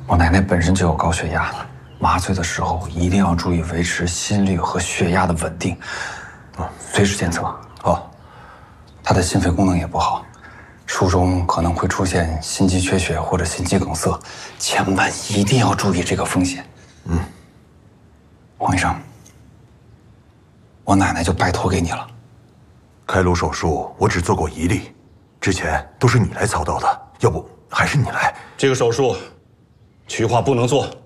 我奶奶本身就有高血压，麻醉的时候一定要注意维持心率和血压的稳定，随时监测。哦，她的心肺功能也不好，术中可能会出现心肌缺血或者心肌梗塞，千万一定要注意这个风险。黄医生，我奶奶就拜托给你了。 开颅手术我只做过1例，之前都是你来操刀的，要不还是你来。 这个手术，瞿化不能做。